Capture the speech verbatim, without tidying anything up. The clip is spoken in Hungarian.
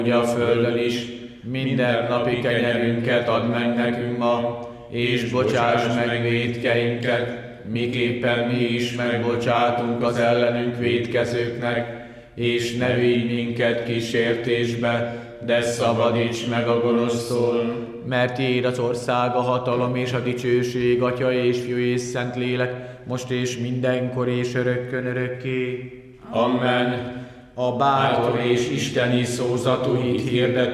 a földön is, minden napi kenyerünket add meg nekünk ma, és bocsáss meg vétkeinket, miképpen mi is megbocsátunk az ellenünk vétkezőknek, és ne vigy minket kísértésbe, de szabadíts meg a gonosztól. Mert tiéd az ország, a hatalom és a dicsőség, Atya és Fiú és Szentlélek, most és mindenkor és örökkön örökké. Amen. A bátor és isteni szózatú hit hirdető